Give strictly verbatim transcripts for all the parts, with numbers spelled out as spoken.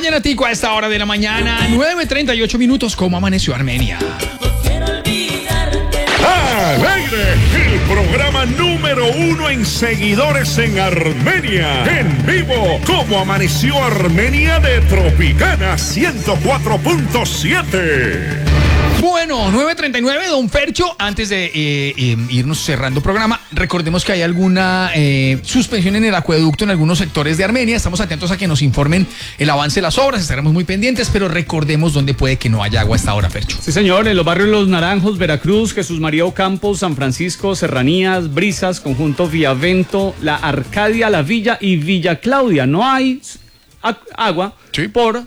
vallenatico a esta hora de la mañana, nueve treinta y ocho minutos. ¿Cómo amaneció Armenia? Alegre, el programa número uno en seguidores en Armenia. En vivo, ¿cómo amaneció Armenia de Tropicana ciento cuatro punto siete? Bueno, nueve treinta y nueve, don Fercho. Antes de eh, eh, irnos cerrando programa, recordemos que hay alguna eh, suspensión en el acueducto en algunos sectores de Armenia. Estamos atentos a que nos informen el avance de las obras, estaremos muy pendientes, pero recordemos dónde puede que no haya agua a esta hora, Fercho. Sí, señor, en los barrios Los Naranjos, Veracruz, Jesús María Ocampo, San Francisco, Serranías, Brisas, Conjunto Villavento, La Arcadia, La Villa y Villa Claudia. No hay agua sí. por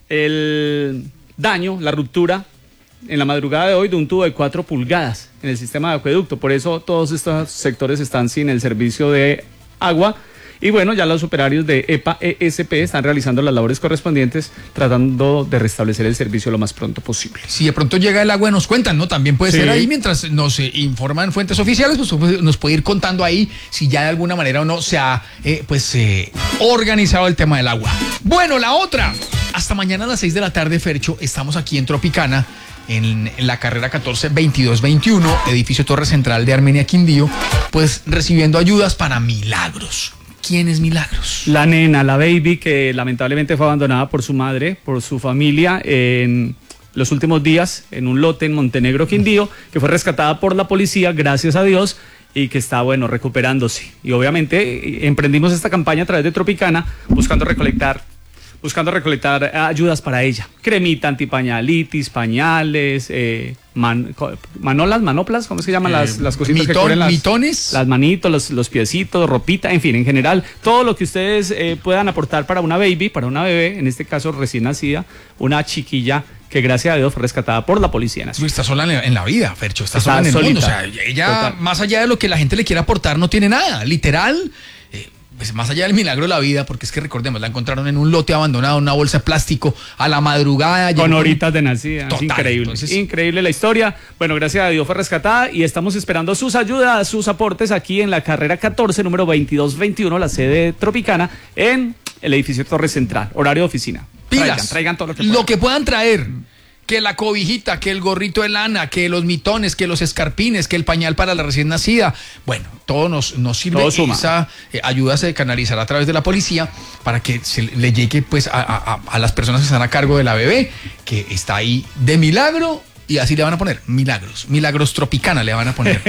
el daño, la ruptura en la madrugada de hoy de un tubo de cuatro pulgadas en el sistema de acueducto. Por eso todos estos sectores están sin el servicio de agua. Y bueno, ya los operarios de E P A E S P están realizando las labores correspondientes, tratando de restablecer el servicio lo más pronto posible. Si de pronto llega el agua, nos cuentan, ¿no? También puede sí. ser ahí, mientras nos eh, informan fuentes oficiales, pues nos puede ir contando ahí si ya de alguna manera o no se ha eh, pues eh, organizado el tema del agua. Bueno, la otra, hasta mañana a las seis de la tarde, Fercho, estamos aquí en Tropicana, en la carrera catorce veintidós veintiuno, edificio Torre Central de Armenia Quindío, pues recibiendo ayudas para Milagros. ¿Quién es Milagros? La nena, la baby que lamentablemente fue abandonada por su madre, por su familia en los últimos días en un lote en Montenegro, Quindío, que fue rescatada por la policía, gracias a Dios, y que está, bueno, recuperándose. Y obviamente emprendimos esta campaña a través de Tropicana buscando recolectar buscando recolectar ayudas para ella. Cremita antipañalitis, pañales, eh, man, manolas, manoplas, ¿cómo se llaman eh, las, las cositas mitón, que cubren las, mitones? Las manitos, los, los piecitos, ropita, en fin, en general, todo lo que ustedes eh, puedan aportar para una baby, para una bebé, en este caso recién nacida, una chiquilla que gracias a Dios fue rescatada por la Policía Nacional. Está sola en la, en la vida, Fercho, está, está sola en el solita. mundo. O sea, ella, total, más allá de lo que la gente le quiera aportar, no tiene nada, literal. Eh, Pues más allá del milagro de la vida, porque es que recordemos, la encontraron en un lote abandonado, una bolsa de plástico, a la madrugada. Con horitas de nacida. Total, es increíble. Entonces... increíble la historia. Bueno, gracias a Dios fue rescatada y estamos esperando sus ayudas, sus aportes aquí en la carrera catorce, número veintidós veintiuno, la sede Tropicana, en el edificio Torre Central, horario de oficina. Pilas, traigan, traigan todo lo que puedan. Lo que puedan traer. Que la cobijita, que el gorrito de lana, que los mitones, que los escarpines, que el pañal para la recién nacida. Bueno, todo nos, nos sirve. Todo suma. Esa eh, ayuda se canalizará a través de la policía para que se le llegue pues a, a, a las personas que están a cargo de la bebé, que está ahí de milagro, y así le van a poner Milagros. Milagros Tropicana le van a poner.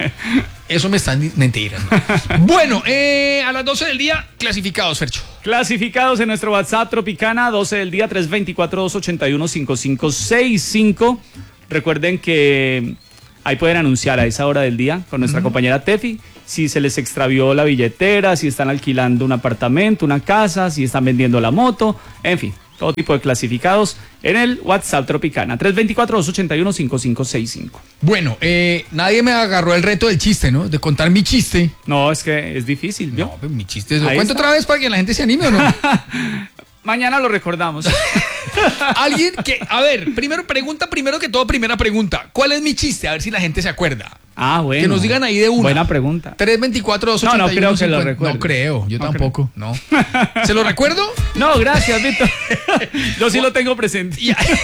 Eso me están mentiras, ¿no? Bueno, eh, a las doce del día, clasificados, Fercho. Clasificados en nuestro WhatsApp Tropicana, doce del día, tres dos cuatro, dos ocho uno, cinco cinco seis cinco. Recuerden que ahí pueden anunciar a esa hora del día con nuestra uh-huh. compañera Tefi si se les extravió la billetera, si están alquilando un apartamento, una casa, si están vendiendo la moto, en fin. Todo tipo de clasificados en el WhatsApp Tropicana, tres dos cuatro, dos ocho uno, cinco cinco seis cinco. Bueno, eh, nadie me agarró el reto del chiste, ¿no? De contar mi chiste. No, es que es difícil, ¿vio? No, pues mi chiste, ¿lo cuento otra vez para que la gente se anime o no? Mañana lo recordamos. Alguien que, a ver, primero pregunta, primero que todo, primera pregunta. ¿Cuál es mi chiste? A ver si la gente se acuerda. Ah, bueno. Que nos digan ahí de una. Buena pregunta. tres dos cuatro, dos ocho uno, no, no creo que cincuenta. lo recuerde. No creo, yo no tampoco, creo. no. ¿Se lo recuerdo? No, gracias, Víctor. Yo sí lo tengo presente.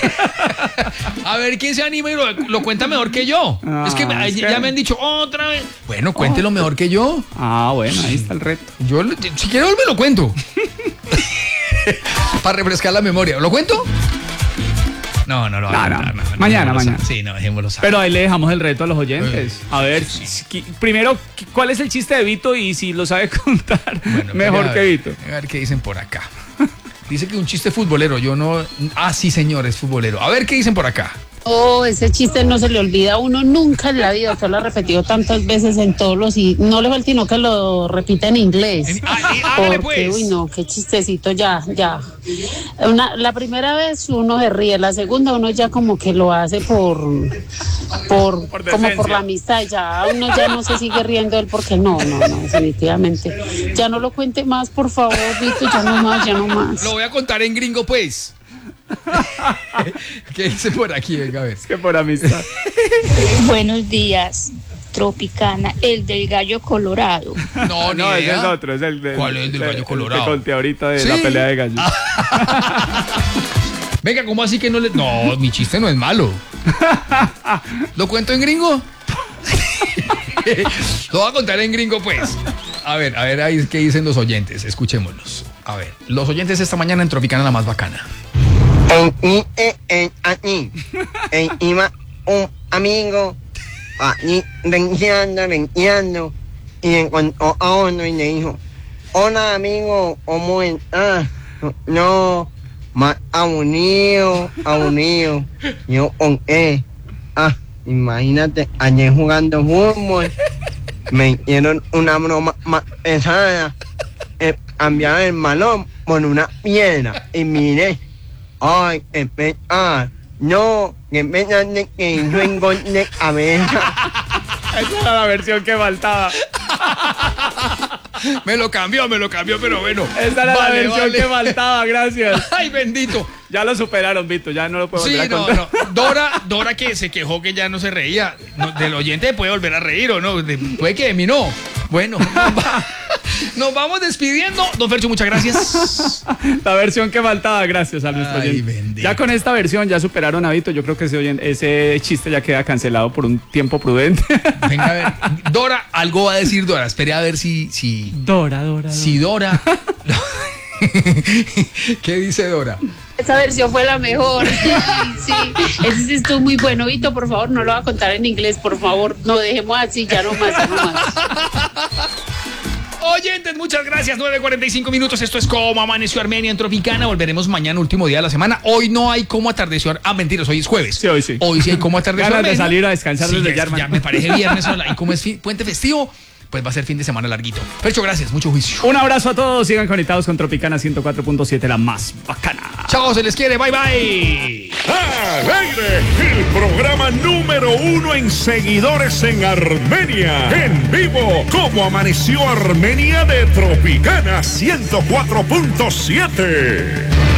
A ver, ¿quién se anima y lo, lo cuenta mejor que yo? Ah, es que, es ya, que ya me han dicho otra vez. Bueno, cuéntelo oh. mejor que yo. Ah, bueno, ahí está el reto. Yo, si quiero, me lo cuento. Para refrescar la memoria. ¿Lo cuento? No, no lo no, hago. no. No, no, mañana, mañana. Saber. Sí, no, dejémoslo saber. Pero ahí le dejamos el reto a los oyentes. A ver, sí. primero, ¿cuál es el chiste de Vito? Y si lo sabe contar, bueno, mejor ver, que Vito. A ver qué dicen por acá. Dice que un chiste futbolero, yo no... Ah, sí, señor, es futbolero. A ver qué dicen por acá. Oh, ese chiste no se le olvida a uno nunca en la vida. Usted lo ha repetido tantas veces en todos los... y no le falta sino que lo repita en inglés. Ah, porque, pues. uy, no, qué chistecito, ya, ya. Una, la primera vez uno se ríe, la segunda uno ya como que lo hace por... por, por como por la amistad, ya uno ya no se sigue riendo él porque no, no, no, definitivamente. Ya no lo cuente más, por favor, Vito, ya no más, ya no más. Lo voy a contar en gringo, pues. ¿Qué dice por aquí? Venga, a ver. Es que por amistad. Buenos días, Tropicana, el del gallo colorado. No, No, ese idea. es otro, es el, del- ¿Cuál es el del gallo colorado? Que conté ahorita de ¿Sí? la pelea de gallos. Venga, ¿cómo así que no le.? No, mi chiste no es malo. ¿Lo cuento en gringo? Lo voy a contar en gringo, pues. A ver, a ver, ahí qué dicen los oyentes. Escuchémoslos. A ver, los oyentes esta mañana en Tropicana la más bacana. En, en, en, en, aquí, en, iba un amigo aquí renqueando, renqueando, y encontró a uno y le dijo: hola amigo, ¿cómo estás? No, más aburrido, aburrido. Yo, ¿con qué? Ah, imagínate, ayer jugando fútbol, me hicieron una broma más pesada, eh, cambiaron el balón por una piedra, y miré. Ay, qué pena. No, qué pena de que no encontré cabeza. Esa era la versión que faltaba. Me lo cambió, me lo cambió, pero bueno. Esa era Vale, la versión vale. que faltaba, gracias. Ay, bendito. Ya lo superaron, Vito, ya no lo puedo Sí, volver a no, contar. no. Dora, Dora que se quejó que ya no se reía. No, del oyente puede volver a reír o no. De- puede que de mí no. Bueno, nos, va- nos vamos despidiendo. Don Fercho, muchas gracias. La versión que faltaba, gracias a nuestro Ay, oyente. bendito. Ya con esta versión ya superaron a Vito. Yo creo que ese, oyen- ese chiste ya queda cancelado por un tiempo prudente. Venga, a ver. Dora, algo va a decir Dora. Espere a ver si. si Dora, Dora. Si Dora. ¿Qué dice Dora? Esa versión fue la mejor. Sí, sí. Ese sí estuvo muy bueno. Vito, por favor, no lo va a contar en inglés, por favor. No dejemos así, ya no más, ya no más. Oyentes, muchas gracias. nueve cuarenta y cinco minutos. Esto es Cómo Amaneció Armenia en Tropicana. Volveremos mañana, último día de la semana. Hoy no hay Cómo Atardeció. Ar- Ah, mentiras, hoy es jueves. Sí, hoy sí. Hoy sí hay Cómo Atardeció Ganas de Armenia. salir a descansar Sí, desde ya, ya, hermano. ya me parece viernes. hola, Y como es fi- puente festivo, pues va a ser fin de semana larguito. Fercho, gracias. Mucho juicio. Un abrazo a todos. Sigan conectados con Tropicana ciento cuatro punto siete, la más bacana. Chao, se les quiere. Bye, bye. Al aire, el programa número uno en seguidores en Armenia. En vivo, como amaneció Armenia de Tropicana ciento cuatro punto siete.